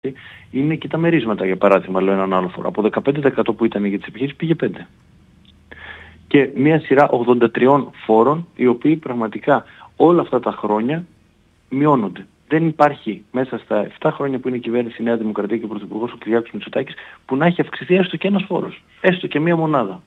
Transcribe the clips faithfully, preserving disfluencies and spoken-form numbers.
είναι και τα μερίσματα, για παράδειγμα, λέω έναν άλλο φορά. Από δεκαπέντε τοις εκατό που ήταν για τις επιχειρήσεις πήγε πέντε τοις εκατό. Και μια σειρά ογδόντα τρία φόρων, οι οποίοι πραγματικά όλα αυτά τα χρόνια μειώνονται. Δεν υπάρχει μέσα στα επτά χρόνια που είναι η κυβέρνηση η Νέα Δημοκρατία και ο Πρωθυπουργός ο Κυριάκος Μητσοτάκης που να έχει αυξηθεί έστω και ένας φόρος. Έστω και μία μονάδα.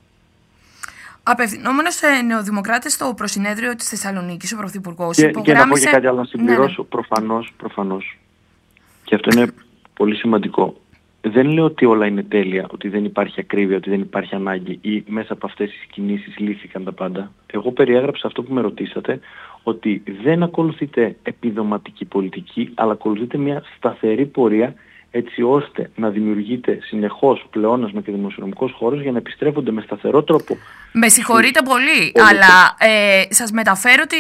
Απευθυνόμενος σε νεοδημοκράτες στο προσυνέδριο της Θεσσαλονίκης, ο Πρωθυπουργός και, υπογράμμισε... Και να πω και κάτι άλλο να συμπληρώσω. Ναι, ναι. Προφανώς, προφανώς. Και αυτό είναι πολύ σημαντικό. Δεν λέω ότι όλα είναι τέλεια, ότι δεν υπάρχει ακρίβεια, ότι δεν υπάρχει ανάγκη ή μέσα από αυτές τις κινήσεις λύθηκαν τα πάντα. Εγώ περιέγραψα αυτό που με ρωτήσατε, ότι δεν ακολουθείτε επιδοματική πολιτική, αλλά ακολουθείτε μια σταθερή πορεία, έτσι ώστε να δημιουργείται συνεχώς πλεόνασμα και δημοσιονομικός χώρος για να επιστρέφονται με σταθερό τρόπο. Με συγχωρείτε πολύ, πολύ, αλλά ε, σας μεταφέρω τη...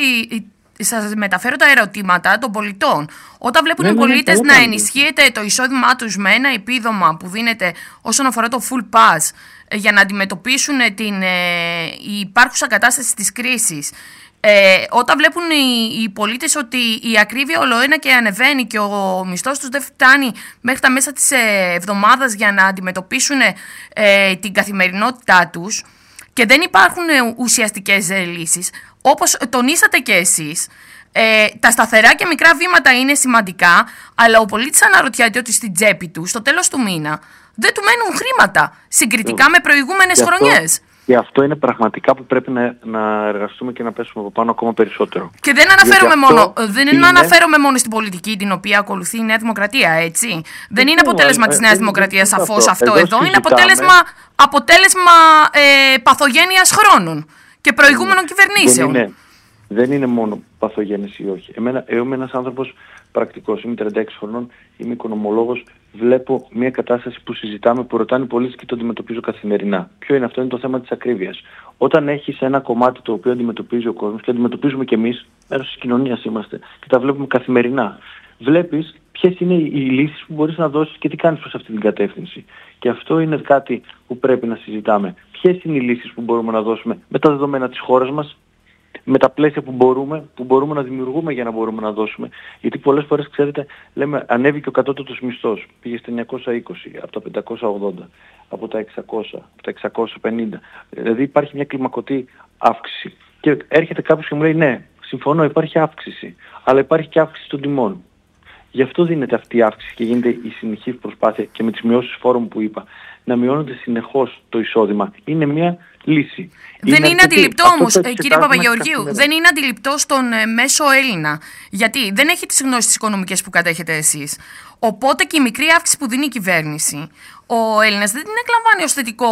Σας μεταφέρω τα ερωτήματα των πολιτών. Όταν βλέπουν ναι, οι πολίτες ναι, ναι, να ενισχύεται το εισόδημά τους με ένα επίδομα που δίνεται όσον αφορά το full pass για να αντιμετωπίσουν την ε, η υπάρχουσα κατάσταση της κρίσης, ε, όταν βλέπουν οι, οι πολίτες ότι η ακρίβεια ολοένα και ανεβαίνει και ο μισθός τους δεν φτάνει μέχρι τα μέσα της εβδομάδας για να αντιμετωπίσουν ε, την καθημερινότητά τους και δεν υπάρχουν ουσιαστικές λύσεις, όπως τονίσατε και εσείς, ε, τα σταθερά και μικρά βήματα είναι σημαντικά, αλλά ο πολίτης αναρωτιέται ότι στην τσέπη του, στο τέλος του μήνα, δεν του μένουν χρήματα, συγκριτικά ε, με προηγούμενες χρονιές. Και αυτό είναι πραγματικά που πρέπει να, να εργαστούμε και να πέσουμε από πάνω ακόμα περισσότερο. Και δεν αναφέρομαι, μόνο, δεν είναι... αναφέρομαι μόνο στην πολιτική την οποία ακολουθεί η Νέα Δημοκρατία, έτσι. Δεν, δεν είναι αποτέλεσμα ε, της Νέας ε, Δημοκρατίας σαφώς αυτό εδώ, εδώ είναι αποτέλεσμα, αποτέλεσμα ε, παθογένειας χρόνων και προηγούμενων δεν κυβερνήσεων. Δεν είναι, δεν είναι μόνο παθογένειας ή όχι. Εμένα, εγώ είμαι ένας άνθρωπος πρακτικός, είμαι τριάντα έξι χρονών, είμαι οικονομολόγος, βλέπω μια κατάσταση που συζητάμε, που ρωτάνε οι πολίτες και το αντιμετωπίζω καθημερινά. Ποιο είναι αυτό? Είναι το θέμα της ακρίβειας. Όταν έχεις ένα κομμάτι το οποίο αντιμετωπίζει ο κόσμος και αντιμετωπίζουμε και εμείς, μέρος της κοινωνίας είμαστε και τα βλέπουμε καθημερινά, βλέπεις ποιες είναι οι λύσεις που μπορείς να δώσεις και τι κάνεις προς αυτή την κατεύθυνση. Και αυτό είναι κάτι που πρέπει να συζητάμε. Ποιες είναι οι λύσεις που μπορούμε να δώσουμε με τα δεδομένα της χώρας μας, με τα πλαίσια που μπορούμε, που μπορούμε να δημιουργούμε για να μπορούμε να δώσουμε. Γιατί πολλές φορές, ξέρετε, λέμε ανέβηκε ο κατώτατος μισθός, πήγε στα εννιακόσια είκοσι, από τα πεντακόσια ογδόντα, από τα εξακόσια, από τα εξακόσια πενήντα. Δηλαδή υπάρχει μια κλιμακωτή αύξηση. Και έρχεται κάποιος και μου λέει ναι, συμφωνώ, υπάρχει αύξηση, αλλά υπάρχει και αύξηση των τιμών. Γι' αυτό δίνεται αυτή η αύξηση και γίνεται η συνεχής προσπάθεια και με τις μειώσεις φόρων που είπα, να μειώνονται συνεχώς το εισόδημα. Είναι μια λύση. Δεν είναι, είναι αντιληπτό όμως, κύριε Παπαγεωργίου, δεν είναι αντιληπτό στον ε, μέσο Έλληνα. Γιατί δεν έχει τις γνώσεις τις οικονομικές που κατέχετε εσείς. Οπότε και η μικρή αύξηση που δίνει η κυβέρνηση, ο Έλληνας δεν την εκλαμβάνει ως θετικό,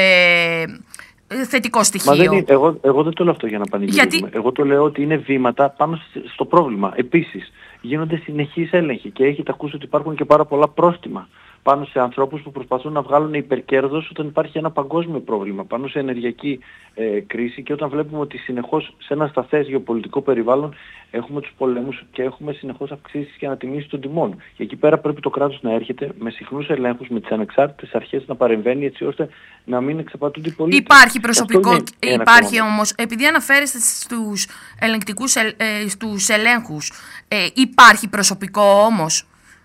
ε, θετικό στοιχείο. Μα δεν είναι, εγώ, εγώ δεν το λέω αυτό για να πανηγυρίζουμε. Γιατί... Εγώ το λέω ότι είναι βήματα πάνω στο πρόβλημα. Επίσης, γίνονται συνεχείς έλεγχοι και έχετε ακούσει ότι υπάρχουν και πάρα πολλά πρόστιμα πάνω σε ανθρώπους που προσπαθούν να βγάλουν υπερκέρδος όταν υπάρχει ένα παγκόσμιο πρόβλημα, πάνω σε ενεργειακή ε, κρίση και όταν βλέπουμε ότι συνεχώς σε ένα σταθές γεωπολιτικό περιβάλλον έχουμε τους πολέμους και έχουμε συνεχώς αυξήσεις και ανατιμήσεις των τιμών. Και εκεί πέρα πρέπει το κράτος να έρχεται με συχνούς ελέγχους, με τις ανεξάρτητες αρχές να παρεμβαίνει έτσι ώστε να μην εξαπατούνται οι πολίτες. Υπάρχει προσωπικό, υπάρχει όμως, επειδή αναφέρεστε στους ελεγκτικούς ε, ε, στους ελέγχους, ε, υπάρχει προσωπικό όμως?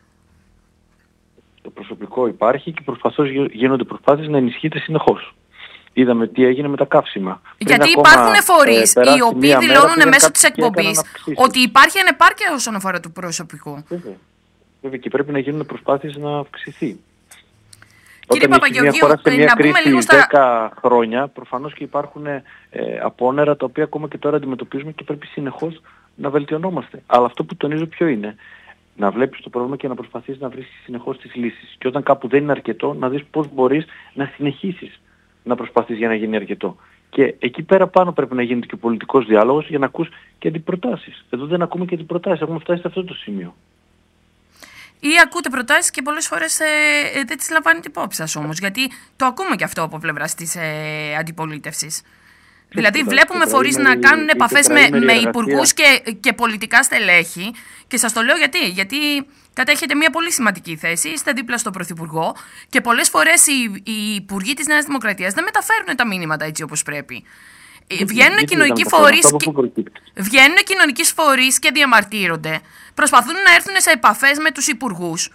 Το προσωπικό υπάρχει και προσπαθώς γίνονται προσπάθειες να ενισχύεται συνεχώς. Είδαμε τι έγινε με τα καύσιμα. Γιατί υπάρχουν φορείς ε, οι οποίοι δηλώνουν μέσω της εκπομπής ότι υπάρχει ανεπάρκεια όσον αφορά του προσωπικού. Βέβαια. Βέβαια και πρέπει να γίνουν προσπάθειες να αυξηθεί. Κύριε Παπαγεωργίου, να πούμε κρίση λίγο στα δέκα χρόνια, προφανώς και υπάρχουν ε, απόνερα τα οποία ακόμα και τώρα αντιμετωπίζουμε και πρέπει συνεχώς να βελτιωνόμαστε. Αλλά αυτό που τονίζω ποιο είναι? Να βλέπεις το πρόβλημα και να προσπαθείς να βρεις συνεχώς τις λύσεις. Και όταν κάπου δεν είναι αρκετό, να δεις πώς μπορείς να συνεχίσεις να προσπαθείς για να γίνει αρκετό. Και εκεί πέρα πάνω πρέπει να γίνεται και ο πολιτικός διάλογος για να ακούς και αντιπροτάσεις. Εδώ δεν ακούμε και αντιπροτάσεις. Έχουμε φτάσει σε αυτό το σημείο. Ή ακούτε προτάσεις και πολλές φορές ε, ε, δεν τις λαμβάνετε υπόψη σας όμως. Γιατί το ακούμε και αυτό από πλευράς της ε, αντιπολίτευσης. Δηλαδή βλέπουμε φορείς να κάνουν επαφές με, με υπουργούς και, και πολιτικά στελέχη και σας το λέω γιατί, γιατί κατέχετε μια πολύ σημαντική θέση, είστε δίπλα στον Πρωθυπουργό και πολλές φορές οι, οι υπουργοί της Νέας Δημοκρατίας δεν μεταφέρουν τα μήνυματα έτσι όπως πρέπει. Βγαίνουν κοινωνικοί φορείς και, βγαίνουν κοινωνικοί φορείς και διαμαρτύρονται, προσπαθούν να έρθουν σε επαφές με τους υπουργούς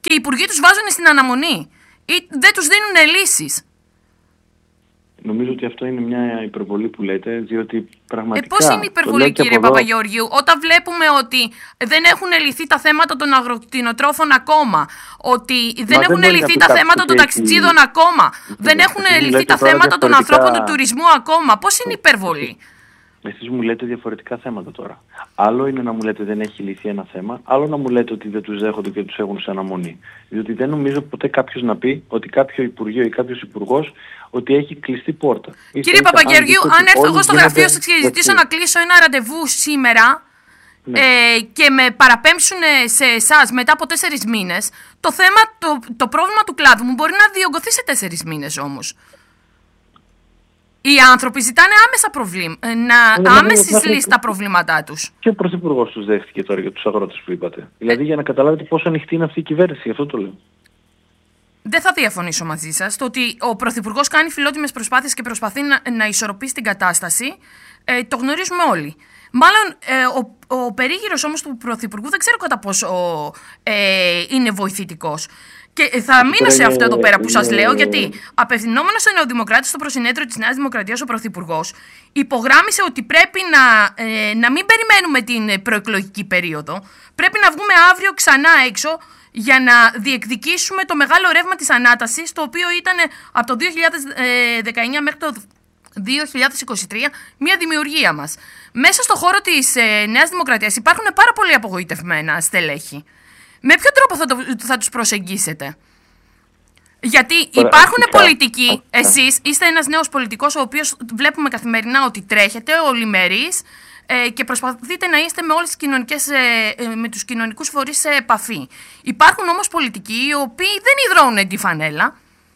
και οι υπουργοί τους βάζουν στην αναμονή ή δεν τους δίνουν λύσεις. Νομίζω ότι αυτό είναι μια υπερβολή που λέτε, διότι πραγματικά... Ε, πώς είναι υπερβολή, κύριε εδώ... Παπαγεωργίου, όταν βλέπουμε ότι δεν έχουν λυθεί τα θέματα των αγροκτηνοτρόφων ακόμα, ότι δεν Μα έχουν δεν λυθεί τα θέματα των ταξιτζίδων έχει... ακόμα, δεν έχουν λυθεί τα θέματα των ανθρώπων του τουρισμού ακόμα. Πώς είναι υπερβολή? Εσείς μου λέτε διαφορετικά θέματα τώρα. Άλλο είναι να μου λέτε δεν έχει λυθεί ένα θέμα, άλλο να μου λέτε ότι δεν τους δέχονται και τους έχουν σε αναμονή. Διότι δεν νομίζω ποτέ κάποιος να πει ότι κάποιο υπουργείο ή κάποιος υπουργός ότι έχει κλειστή πόρτα. Κύριε Παπαγεωργίου, αν έρθω εγώ στο γραφείο σας και ζητήσω να κλείσω ένα ραντεβού σήμερα, ναι. ε, και με παραπέμψουν σε εσάς μετά από τέσσερις μήνες, το θέμα, το, το πρόβλημα του κλάδου μου μπορεί να διωγγωθεί σε τέσσερις μήνες όμως. Οι άνθρωποι ζητάνε άμεσα προβλήματα, να άμεσης λύσεις τα προβλήματά τους. Και ο Πρωθυπουργός τους δέχτηκε τώρα για τους αγρότες που είπατε. Δηλαδή για να καταλάβετε πόσο ανοιχτή είναι αυτή η κυβέρνηση, αυτό το λέω. Δεν θα διαφωνήσω μαζί σας. Το ότι ο Πρωθυπουργός κάνει φιλότιμες προσπάθειες και προσπαθεί να, να ισορροπήσει την κατάσταση, ε, το γνωρίζουμε όλοι. Μάλλον ε, ο, ο περίγυρος όμως του Πρωθυπουργού δεν ξέρω κατά πόσο ε, είναι βοηθητικός. Και θα μείνω σε αυτό εδώ πέρα που σας λέω, γιατί απευθυνόμενος στο Νεοδημοκράτη στο προσυνέδριο της Νέας Δημοκρατίας, ο Πρωθυπουργός υπογράμμισε ότι πρέπει να, ε, να μην περιμένουμε την προεκλογική περίοδο. Πρέπει να βγούμε αύριο ξανά έξω για να διεκδικήσουμε το μεγάλο ρεύμα της ανάτασης, το οποίο ήταν από το δύο χιλιάδες δεκαεννιά μέχρι το δύο χιλιάδες είκοσι τρία μια δημιουργία μας. Μέσα στο χώρο της ε, Νέας Δημοκρατίας υπάρχουν πάρα πολύ απογοητευμένα στελέχη. Με ποιο τρόπο θα, το, θα τους προσεγγίσετε? Γιατί υπάρχουν πολιτικοί, εσείς είστε ένας νέος πολιτικός, ο οποίος βλέπουμε καθημερινά ότι τρέχετε ολημερείς ε, και προσπαθείτε να είστε με όλες τις κοινωνικές, ε, με τους κοινωνικούς φορείς σε επαφή. Υπάρχουν όμως πολιτικοί οι οποίοι δεν υδρώνουν τη φανέλα.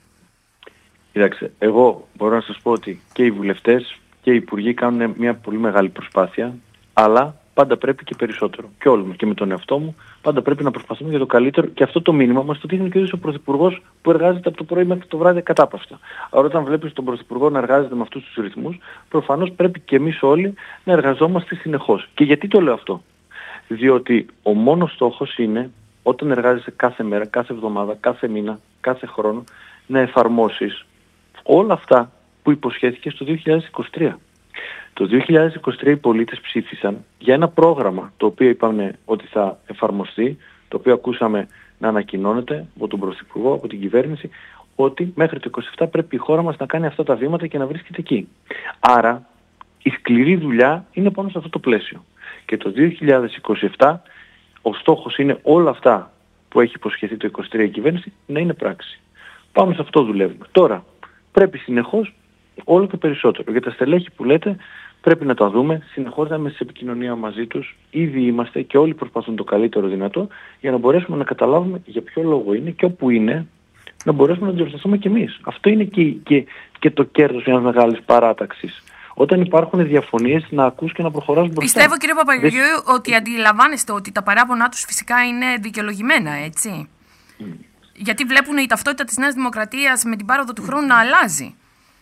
Κοιτάξτε, εγώ μπορώ να σας πω ότι και οι βουλευτές και οι υπουργοί κάνουν μια πολύ μεγάλη προσπάθεια, αλλά πάντα πρέπει και περισσότερο. Και όλοι μας, και με τον εαυτό μου, πάντα πρέπει να προσπαθούμε για το καλύτερο, και αυτό το μήνυμα μας το δείχνει και ο Πρωθυπουργός που εργάζεται από το πρωί μέχρι το βράδυ κατάπαυστα. Άρα, όταν βλέπεις τον Πρωθυπουργό να εργάζεται με αυτούς τους ρυθμούς, προφανώς πρέπει και εμείς όλοι να εργαζόμαστε συνεχώς. Και γιατί το λέω αυτό? Διότι ο μόνος στόχος είναι, όταν εργάζεσαι κάθε μέρα, κάθε εβδομάδα, κάθε μήνα, κάθε χρόνο, να εφαρμόσεις όλα αυτά που υποσχέθηκες το δύο χιλιάδες είκοσι τρία. Το δύο χιλιάδες είκοσι τρία οι πολίτες ψήφισαν για ένα πρόγραμμα το οποίο είπαμε ότι θα εφαρμοστεί, το οποίο ακούσαμε να ανακοινώνεται από τον Πρωθυπουργό, από την κυβέρνηση, ότι μέχρι το είκοσι επτά πρέπει η χώρα μας να κάνει αυτά τα βήματα και να βρίσκεται εκεί. Άρα η σκληρή δουλειά είναι πάνω σε αυτό το πλαίσιο. Και το δύο χιλιάδες είκοσι επτά ο στόχος είναι όλα αυτά που έχει υποσχεθεί το είκοσι τρία η κυβέρνηση να είναι πράξη. Πάμε σε αυτό δουλεύουμε. Τώρα πρέπει συνεχώς όλο και περισσότερο. Για τα στελέχη που λέτε, πρέπει να τα δούμε, συνεχώς να είμαστε σε επικοινωνία μαζί τους. Ήδη είμαστε και όλοι προσπαθούν το καλύτερο δυνατό για να μπορέσουμε να καταλάβουμε για ποιο λόγο είναι και όπου είναι, να μπορέσουμε να διορθωθούμε κι εμείς. Αυτό είναι και, και, και το κέρδος μιας μεγάλης παράταξης. Όταν υπάρχουν διαφωνίες, να ακούς και να προχωράς μπροστά. Πιστεύω, κύριε Παπαγεωργίου, Δεν... ότι αντιλαμβάνεστε ότι τα παράπονά τους φυσικά είναι δικαιολογημένα, έτσι. Mm. Γιατί βλέπουν η ταυτότητα της Νέας Δημοκρατίας με την πάροδο του χρόνου να αλλάζει.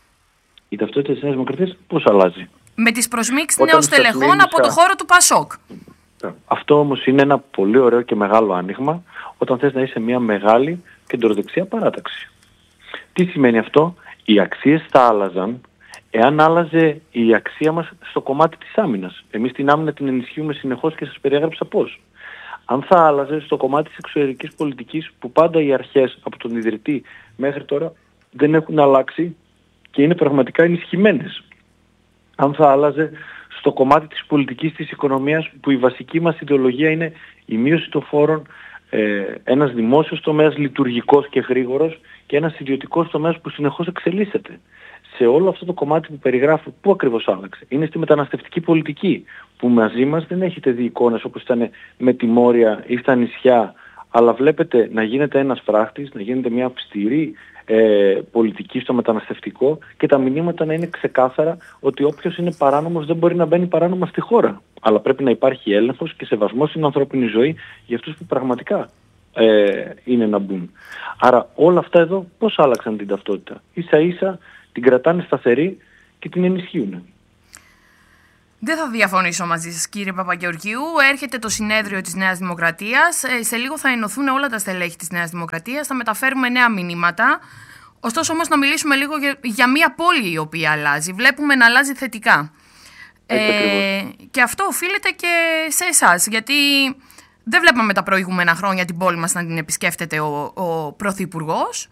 Η ταυτότητα της Νέας Δημοκρατίας πώς αλλάζει? Με τις προσμίξεις νέων στελεχών από το χώρο του Πασόκ. Αυτό όμως είναι ένα πολύ ωραίο και μεγάλο άνοιγμα όταν θες να είσαι μια μεγάλη κεντροδεξιά παράταξη. Τι σημαίνει αυτό? Οι αξίες θα άλλαζαν εάν άλλαζε η αξία μας στο κομμάτι της άμυνας. Εμείς την άμυνα την ενισχύουμε συνεχώς και σας περιέγραψα πώς. Αν θα άλλαζε στο κομμάτι της εξωτερικής πολιτικής, που πάντα οι αρχές από τον ιδρυτή μέχρι τώρα δεν έχουν αλλάξει και είναι πραγματικά ενισχυμένες. Αν θα άλλαζε στο κομμάτι της πολιτικής της οικονομίας, που η βασική μας ιδεολογία είναι η μείωση των φόρων, ε, ένας δημόσιος τομέας λειτουργικός και γρήγορος και ένας ιδιωτικός τομέας που συνεχώς εξελίσσεται. Σε όλο αυτό το κομμάτι που περιγράφω, πού ακριβώς άλλαξε? Είναι στη μεταναστευτική πολιτική, που μαζί μας δεν έχετε δει εικόνες όπως ήταν με τη Μόρια ή στα νησιά, αλλά βλέπετε να γίνεται ένας φράχτης, να γίνεται μια αυστηρή ε, πολιτική στο μεταναστευτικό και τα μηνύματα να είναι ξεκάθαρα ότι όποιος είναι παράνομος δεν μπορεί να μπαίνει παράνομα στη χώρα. Αλλά πρέπει να υπάρχει έλεγχος και σεβασμός στην ανθρώπινη ζωή για αυτούς που πραγματικά ε, είναι να μπουν. Άρα όλα αυτά εδώ πώς άλλαξαν την ταυτότητα? Ίσα ίσα την κρατάνε σταθερή και την ενισχύουν. Δεν θα διαφωνήσω μαζί σας, κύριε Παπαγεωργίου. Έρχεται το συνέδριο της Νέας Δημοκρατίας. Ε, σε λίγο θα ενωθούν όλα τα στελέχη της Νέας Δημοκρατίας. Θα μεταφέρουμε νέα μηνύματα. Ωστόσο όμως να μιλήσουμε λίγο για, για μια πόλη η οποία αλλάζει. Βλέπουμε να αλλάζει θετικά. Ε, και αυτό οφείλεται και σε εσάς. Γιατί δεν βλέπαμε τα προηγούμενα χρόνια την πόλη μας να την επισκέφτεται ο, ο Πρωθυπουργός.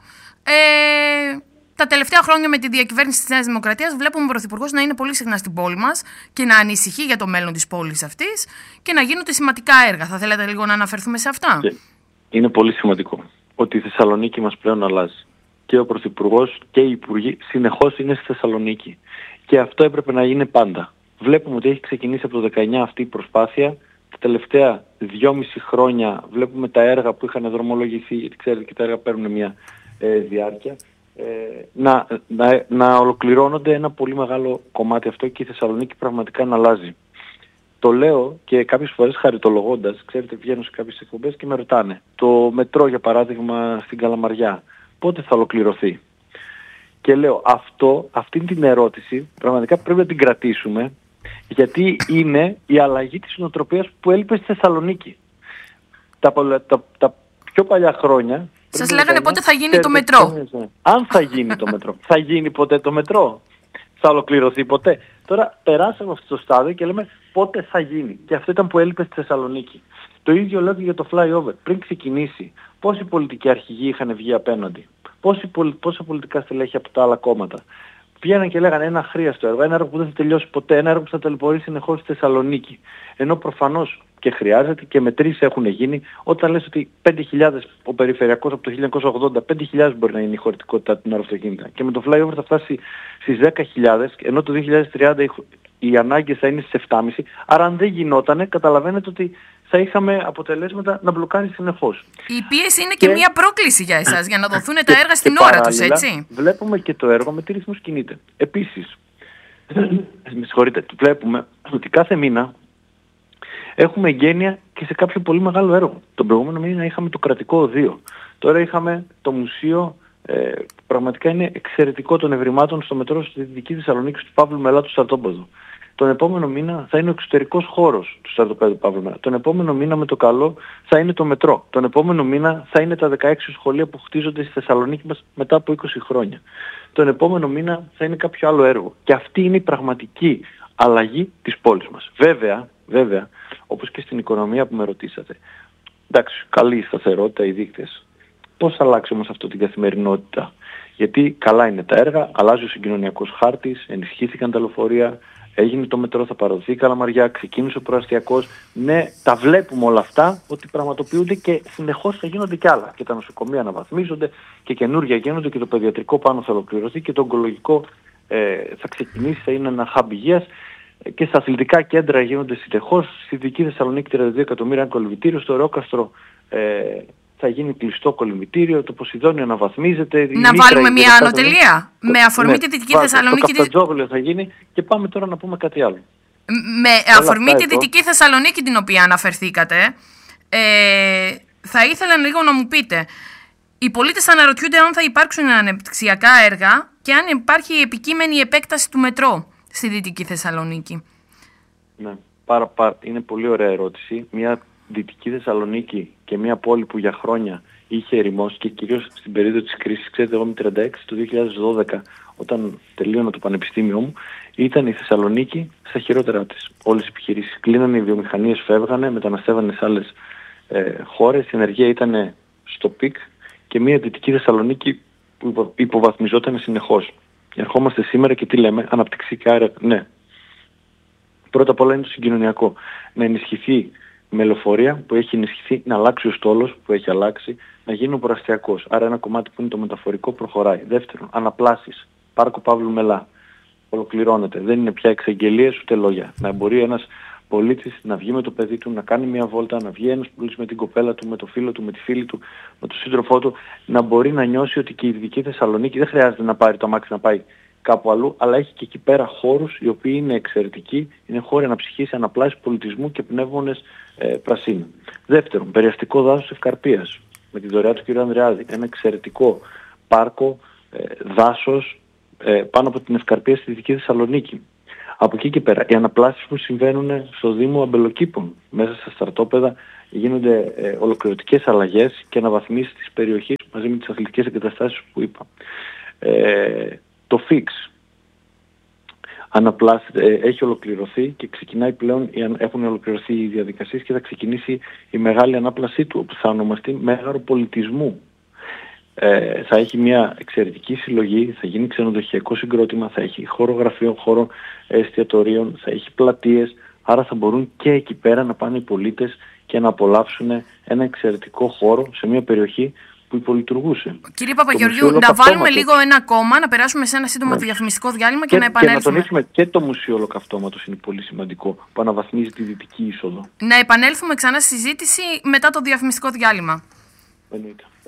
Ε, Τα τελευταία χρόνια με τη διακυβέρνηση της Νέας Δημοκρατίας βλέπουμε ο Πρωθυπουργός να είναι πολύ συχνά στην πόλη μας και να ανησυχεί για το μέλλον της πόλης αυτής και να γίνονται σημαντικά έργα. Θα θέλατε λίγο να αναφερθούμε σε αυτά? Και είναι πολύ σημαντικό ότι η Θεσσαλονίκη μας πλέον αλλάζει. Και ο Πρωθυπουργός και οι Υπουργοί συνεχώς είναι στη Θεσσαλονίκη. Και αυτό έπρεπε να γίνει πάντα. Βλέπουμε ότι έχει ξεκινήσει από το δεκαεννιά αυτή η προσπάθεια. Τα τελευταία δυόμιση χρόνια βλέπουμε τα έργα που είχαν δρομολογηθεί, γιατί ξέρετε και τα έργα παίρνουν μια ε, διάρκεια. Ε, να, να, να ολοκληρώνονται ένα πολύ μεγάλο κομμάτι αυτό και η Θεσσαλονίκη πραγματικά να αλλάζει. Το λέω και κάποιες φορές χαριτολογώντας, ξέρετε, βγαίνω σε κάποιες εκπομπές και με ρωτάνε, το μετρό για παράδειγμα στην Καλαμαριά, πότε θα ολοκληρωθεί? Και λέω, αυτό, αυτή την ερώτηση πραγματικά πρέπει να την κρατήσουμε, γιατί είναι η αλλαγή της νοοτροπίας που έλειπε στη Θεσσαλονίκη. Τα, τα, τα πιο παλιά χρόνια... Σας λέγανε πότε θα γίνει το μετρό. Αν θα γίνει το μετρό. Θα γίνει ποτέ το μετρό? Θα ολοκληρωθεί ποτέ? Τώρα περάσαμε αυτό το στάδιο και λέμε πότε θα γίνει. Και αυτό ήταν που έλειπε στη Θεσσαλονίκη. Το ίδιο λέω και για το flyover. Πριν ξεκινήσει, πόσοι πολιτικοί αρχηγοί είχαν βγει απέναντι? Πόσοι, πόσα πολιτικά στελέχη από τα άλλα κόμματα βγαίναν και λέγανε ένα αχρίαστο έργο, ένα έργο που δεν θα τελειώσει ποτέ, ένα έργο που θα ταλαιπωρήσει συνεχώς στη Θεσσαλονίκη. Ενώ προφανώς και χρειάζεται και με τρεις έχουν γίνει. Όταν λες ότι πέντε χιλιάδες ο περιφερειακός από το χίλια εννιακόσια ογδόντα, πέντε χιλιάδες μπορεί να είναι η χωρητικότητα την ώρα αυτοκίνητα. Και με το flyover θα φτάσει στις δέκα χιλιάδες, ενώ το δύο χιλιάδες τριάντα οι ανάγκες θα είναι στις επτά κόμμα πέντε. Άρα αν δεν γινότανε, καταλαβαίνετε ότι θα είχαμε αποτελέσματα να μπλοκάρει συνεχώς. Η πίεση είναι και, και μια πρόκληση για εσάς, για να δοθούν τα έργα στην ώρα τους, έτσι. Βλέπουμε και το έργο με τι ρυθμούς κινείται. Επίσης, με συγχωρείτε, βλέπουμε ότι κάθε μήνα έχουμε εγγένεια και σε κάποιο πολύ μεγάλο έργο. Τον προηγούμενο μήνα είχαμε το κρατικό οδείο. Τώρα είχαμε το μουσείο, ε, πραγματικά είναι εξαιρετικό, των ευρημάτων στο μετρό στη Δυτική Θεσσαλονίκη του Παύλου Μελά του Στρατόπεδου. Τον επόμενο μήνα θα είναι ο εξωτερικός χώρος του στρατοπέδου Παύλου Μελά. Τον επόμενο μήνα με το καλό θα είναι το μετρό. Τον επόμενο μήνα θα είναι τα δεκαέξι σχολεία που χτίζονται στη Θεσσαλονίκη μας μετά από είκοσι χρόνια. Τον επόμενο μήνα θα είναι κάποιο άλλο έργο. Και αυτή είναι η πραγματική αλλαγή της πόλης μας. Βέβαια, βέβαια, όπως και στην οικονομία που με ρωτήσατε. Εντάξει, καλή η σταθερότητα, οι δείκτες. Πώς θα αλλάξει όμως αυτό την καθημερινότητα? Γιατί καλά είναι τα έργα, αλλάζει ο συγκοινωνιακός χάρτης, ενισχύθηκαν τα λεωφορεία, έγινε το μετρό, θα παραδοθεί η Καλαμαριά, ξεκίνησε ο προαστιακός. Ναι, τα βλέπουμε όλα αυτά ότι πραγματοποιούνται και συνεχώς θα γίνονται κι άλλα. Και τα νοσοκομεία αναβαθμίζονται και καινούργια γίνονται και το παιδιατρικό πάνω θα ολοκληρωθεί και το ογκολογικό ε, θα ξεκινήσει, θα είναι ένα hub υγείας. Και στα αθλητικά κέντρα γίνονται συνεχώς. Στη Δυτική Θεσσαλονίκη τριάντα δύο εκατομμύρια κολυμβητήριο, στο Ρεόκαστρο ε, θα γίνει κλειστό κολυμβητήριο, το Ποσειδόνιο αναβαθμίζεται. Να βάλουμε μια ανωτελεία με αφορμή ναι, τη Δυτική Θεσσαλονίκη. Το Καφτατζόγλιο θα γίνει και πάμε τώρα να πούμε κάτι άλλο. Με αφορμή τη Δυτική Θεσσαλονίκη την οποία αναφερθήκατε, ε, θα ήθελα λίγο να μου πείτε, οι πολίτες αναρωτιούνται αν θα υπάρξουν ανεπτυξιακά έργα και αν υπάρχει επικείμενη επέκταση του μετρό στη Δυτική Θεσσαλονίκη. Ναι, πάρα, πάρα, είναι πολύ ωραία ερώτηση. Μια Δυτική Θεσσαλονίκη και μια πόλη που για χρόνια είχε ερημώσει και κυρίως στην περίοδο της κρίσης, ξέρετε, εγώ είμαι τριάντα έξι, το δύο χιλιάδες δώδεκα, όταν τελείωνα το πανεπιστήμιο μου, ήταν η Θεσσαλονίκη στα χειρότερα της. Όλες οι επιχειρήσεις κλείνανε, οι βιομηχανίες φεύγανε, μεταναστεύανε σε άλλες ε, χώρες, η ενεργεία ήταν στο πικ και μια Δυτική Θεσσαλονίκη που υποβαθμιζόταν συνεχώς. Ερχόμαστε σήμερα και τι λέμε? Αναπτυξιακά έργα. Ναι. Πρώτα απ' όλα είναι το συγκοινωνιακό. Να ενισχυθεί με λεωφορεία που έχει ενισχυθεί, να αλλάξει ο στόλος που έχει αλλάξει, να γίνει ο προαστιακός. Άρα ένα κομμάτι που είναι το μεταφορικό προχωράει. Δεύτερον, αναπλάσεις. Πάρκο Παύλου Μελά. Ολοκληρώνεται. Δεν είναι πια εξαγγελίες ούτε λόγια. Να μπορεί ένας πολίτης να βγει με το παιδί του, να κάνει μια βόλτα, να βγει ένας πολίτης με την κοπέλα του, με το φίλο του, με τη φίλη του, με τον σύντροφό του, να μπορεί να νιώσει ότι και η Δυτική Θεσσαλονίκη δεν χρειάζεται να πάρει το αμάξι να πάει κάπου αλλού, αλλά έχει και εκεί πέρα χώρους οι οποίοι είναι εξαιρετικοί, είναι χώροι αναψυχής, αναπλάσης πολιτισμού και πνεύμονες ε, πρασίνου. Δεύτερον, περιαστικό δάσος Ευκαρπίας, με τη δωρεά του κ. Ανδρεάδη, ένα εξαιρετικό πάρκο, ε, δάσος ε, πάνω από την Ευκαρπία στη Δυτική Θεσσαλονίκη. Από εκεί και πέρα, οι αναπλάσεις που συμβαίνουν στο Δήμο Αμπελοκήπων, μέσα στα στρατόπεδα, γίνονται ε, ολοκληρωτικές αλλαγές και αναβαθμίσεις της περιοχής μαζί με τις αθλητικές εγκαταστάσεις που είπα. Ε, το ΦΙΞ αναπλάσσεται, ε, έχει ολοκληρωθεί και ξεκινάει πλέον, έχουν ολοκληρωθεί οι διαδικασίες και θα ξεκινήσει η μεγάλη ανάπλασή του, που θα ονομαστεί Μέγαρο Πολιτισμού. Ε, θα έχει μια εξαιρετική συλλογή, θα γίνει ξενοδοχειακό συγκρότημα, θα έχει χώρο γραφείων, χώρο εστιατορίων, θα έχει πλατείες, άρα θα μπορούν και εκεί πέρα να πάνε οι πολίτες και να απολαύσουν ένα εξαιρετικό χώρο σε μια περιοχή που υπολειτουργούσε. Κύριε Παπαγεωργιού, να βάλουμε λίγο ένα κόμμα, να περάσουμε σε ένα σύντομο ναι. διαφημιστικό διάλειμμα και, και να επανέλθουμε. Και να τονίσουμε και το Μουσείο Ολοκαυτώματος είναι πολύ σημαντικό, που αναβαθμίζει τη δυτική είσοδο. Να επανέλθουμε ξανά στη συζήτηση μετά το διαφημιστικό διάλειμμα. Εννοείται.